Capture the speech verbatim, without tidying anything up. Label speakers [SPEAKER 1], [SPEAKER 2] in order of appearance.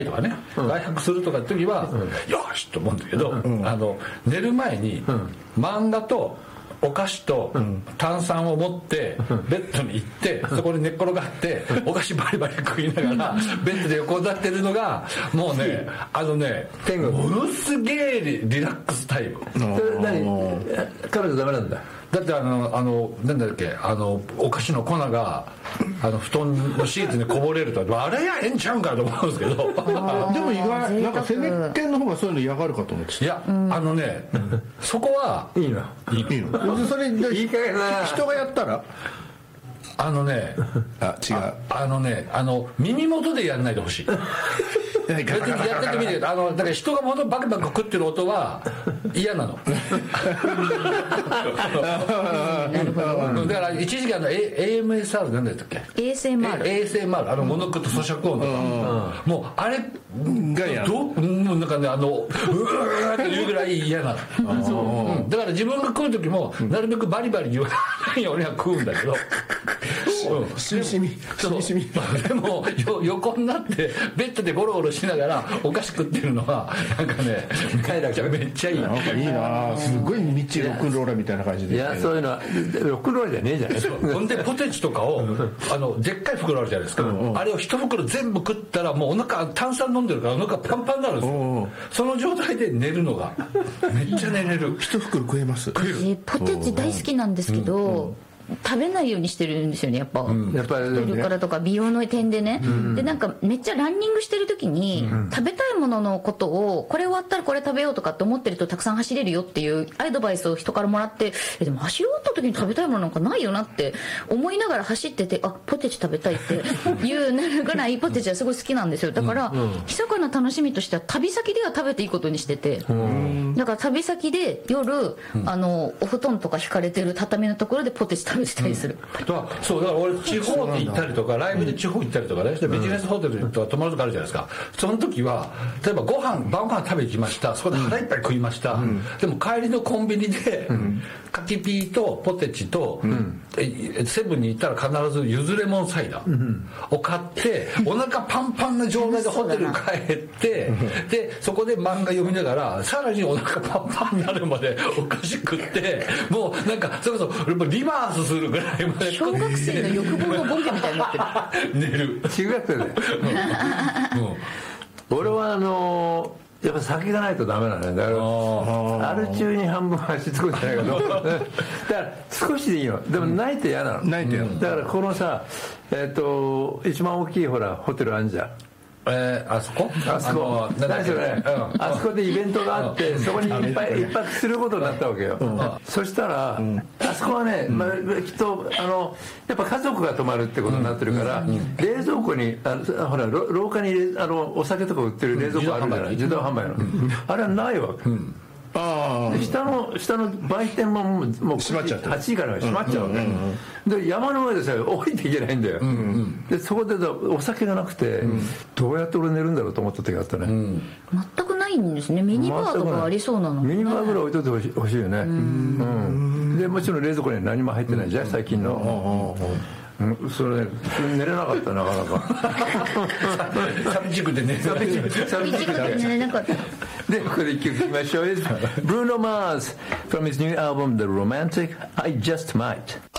[SPEAKER 1] とかね、うん、外泊するとかって時は、うん、よしと思うんだけど、うん、あの寝る前に、うん、漫画とお菓子と炭酸を持ってベッドに行ってそこで寝っ転がってお菓子バリバリ食いながらベッドで横になってるのがもうねあのねものすげえ リ, リラックスタイム。
[SPEAKER 2] それ何彼女ダメなんだ。
[SPEAKER 1] だってあのあのなんだっけあのお菓子の粉があの布団のシーツにこぼれるとあれやええんちゃうんかと思うんですけどで
[SPEAKER 3] も意外なんかセネッケンの方がそういうの嫌がるかと思ってた。
[SPEAKER 1] いや、うん、あのねそこはい
[SPEAKER 2] いの
[SPEAKER 1] いい
[SPEAKER 3] のそれ
[SPEAKER 2] いいかげな
[SPEAKER 3] 人がやったら
[SPEAKER 1] あのね
[SPEAKER 3] あ違う あ,
[SPEAKER 1] あのねあの耳元でやんないでほしい別にやっててみてあのだから人が物バクバク食ってる音は嫌なのだから一時期あの エーエムエスアール なんだったっけ
[SPEAKER 4] エーエスエムアール
[SPEAKER 1] エーエスエムアール あの物食うと咀嚼音とかもうあれ
[SPEAKER 3] が嫌
[SPEAKER 1] どもうなんかねあのうーっていうぐらい嫌なの、うん、だから自分が食う時もなるべくバリバリ言わないようには食うんだけど
[SPEAKER 3] しみしみしみしみ
[SPEAKER 1] でもよ横になってベッドでゴロゴロしながらお菓子食ってるのはなんかねめっちゃめっちゃいい
[SPEAKER 3] なんかいいなすごいみっちりロックンローラーみたいな感じで
[SPEAKER 2] いやそういうのはロックンローラーじゃねえじゃない
[SPEAKER 1] ほんでポテチとかをあのでっかい袋あるじゃないですか、うんうん、あれを一袋全部食ったらもうお腹炭酸飲んでるからお腹パンパンになるんですよ、うんうん、その状態で寝るのがめっちゃ寝れる
[SPEAKER 3] 一袋食えます
[SPEAKER 4] 食えるポテチ大好きなんですけど、うんうん食べないようにしてるんですよねやっぱ、うん、やっぱり太るからとか美容の点でね、うん、でなんかめっちゃランニングしてる時に、うん、食べたいもののことをこれ終わったらこれ食べようとかって思ってるとたくさん走れるよっていうアドバイスを人からもらってえでも走り終わった時に食べたいものなんかないよなって思いながら走っててあポテチ食べたいっていうなるぐらいポテチはすごい好きなんですよだから、うん、密かな楽しみとしては旅先では食べていいことにしてて、うん、だから旅先で夜、うん、あのお布団とか引かれてる畳のところでポテチ食べてたりする、
[SPEAKER 1] うんそうだから俺地方に行ったりとかライブで地方行ったりとかね、うん、ビジネスホテルとか泊まるとかあるじゃないですかその時は例えばご飯晩ご飯食べに来ましたそこで腹いっぱい食いました、うん、でも帰りのコンビニで、うん、カキピーとポテチと、うん、セブンに行ったら必ずゆずレモンサイダーを買ってお腹パンパンな状態でホテル帰ってでそこで漫画読みながらさらにお腹パンパンになるまでお菓子食ってもうなんかそれこそリバースするぐらいまで
[SPEAKER 4] 小学生の欲望のボケみたいになって
[SPEAKER 1] る寝る
[SPEAKER 2] 中学生で、うんうん、俺はあのー、やっぱ酒がないとダメなんだよだからアル中に半分走ってこいじゃないけどだから少しでいいのでもないと嫌なの、
[SPEAKER 3] ないと嫌なの
[SPEAKER 2] だからこのさえっ、ー、と一番大きいほらホテルあんじゃん
[SPEAKER 1] えー、あそこ
[SPEAKER 2] あそこ何それ、うん、あそこでイベントがあって、うん、そこにいっぱい一泊することになったわけよ、うん、そしたら、うん、あそこはね、うんまあ、きっとあのやっぱ家族が泊まるってことになってるから、うんうん、冷蔵庫にあのほら廊下にあのお酒とか売ってる冷蔵庫あるじゃない、自動販売の、うん、あれはないわけ、うんあ下の下の売店ももう
[SPEAKER 3] 閉まっちゃって
[SPEAKER 2] はちじから閉まっちゃうわけ、うんうんうん、で山の上でさ降りていけないんだよ、うんうん、でそこでお酒がなくて、うん、どうやって俺寝るんだろうと思った時があったね、うん、
[SPEAKER 4] 全くないんですねミニバーとかありそうなの、
[SPEAKER 2] ミニバーぐらい置いといてほしいよね、うんうん、でもちろん冷蔵庫には何も入ってないじゃん最近の、うんうん、それね寝れなかったなかなか
[SPEAKER 1] 寂しくてね
[SPEAKER 2] 寂しくて寂しくて寝れなかったでここで一曲聴きましょうBruno Mars from his new album The Romantic I Just Might